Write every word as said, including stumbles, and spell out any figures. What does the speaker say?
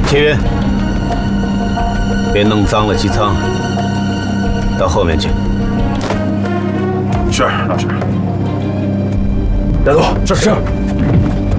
铁云，别弄脏了机舱，到后面去。 是，老师。带走。是是。